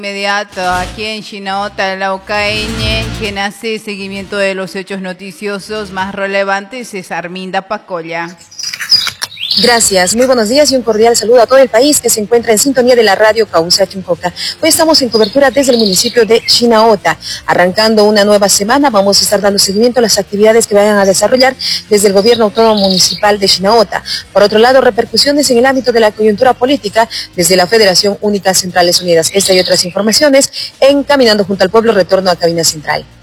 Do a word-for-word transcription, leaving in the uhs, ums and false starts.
Inmediato, aquí en Chinaota, Laucaeñe, quien hace seguimiento de los hechos noticiosos más relevantes es Arminda Pacolla. Gracias, muy buenos días y un cordial saludo a todo el país que se encuentra en sintonía de la radio Causa Chuncoca. Hoy estamos en cobertura desde el municipio de Chinaota. Arrancando una nueva semana, vamos a estar dando seguimiento a las actividades que vayan a desarrollar desde el gobierno autónomo municipal de Chinaota. Por otro lado, repercusiones en el ámbito de la coyuntura política desde la Federación Única Centrales Unidas. Esta y otras informaciones en Caminando junto al Pueblo, retorno a Cabina Central.